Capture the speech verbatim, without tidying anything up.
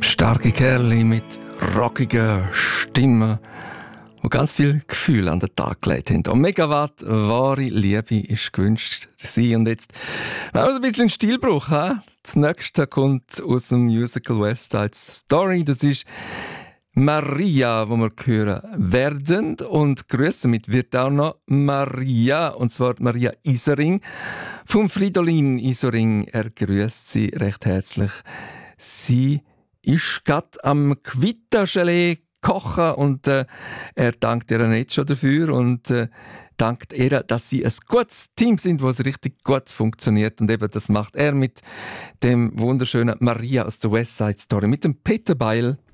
Starke Kerle mit rockiger Stimme, die ganz viel Gefühl an den Tag gelegt haben. Und Megawatt, wahre Liebe ist gewünscht. Sie und jetzt machen wir ein bisschen einen Stilbruch. He? Das nächste kommt aus dem Musical West Side Story. Das ist Maria, wo wir hören werden. Und grüßen mit wird auch noch Maria, und zwar Maria Isering vom Fridolin Isering. Er grüßt sie recht herzlich. Sie ist gerade am Quitta-Gelee kochen und äh, er dankt ihr nicht schon dafür und äh, dankt ihr, dass sie ein gutes Team sind, wo es richtig gut funktioniert. Und eben das macht er mit dem wunderschönen Maria aus der West Side Story, mit dem Peter Beil.